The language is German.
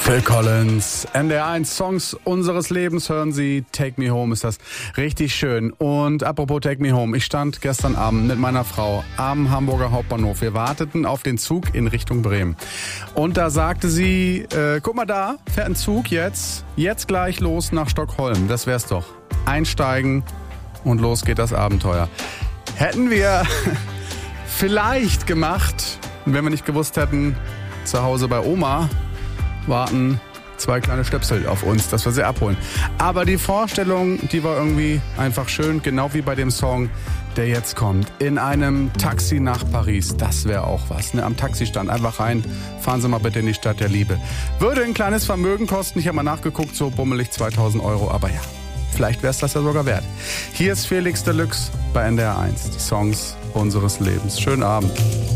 Phil Collins, NDR1 Songs unseres Lebens hören Sie. Take Me Home ist das richtig schön. Und apropos Take Me Home, ich stand gestern Abend mit meiner Frau am Hamburger Hauptbahnhof. Wir warteten auf den Zug in Richtung Bremen. Und da sagte sie, guck mal da, fährt ein Zug jetzt gleich los nach Stockholm. Das wär's doch. Einsteigen und los geht das Abenteuer. Hätten wir vielleicht gemacht, wenn wir nicht gewusst hätten, zu Hause bei Oma warten 2 kleine Stöpsel auf uns, dass wir sie abholen. Aber die Vorstellung, die war irgendwie einfach schön, genau wie bei dem Song, der jetzt kommt. In einem Taxi nach Paris, das wäre auch was. Ne? Am Taxistand einfach rein, fahren Sie mal bitte in die Stadt der Liebe. Würde ein kleines Vermögen kosten, ich habe mal nachgeguckt, so bummelig 2.000 €, aber ja, vielleicht wäre es das ja sogar wert. Hier ist Felix Deluxe bei NDR1, die Songs unseres Lebens. Schönen Abend.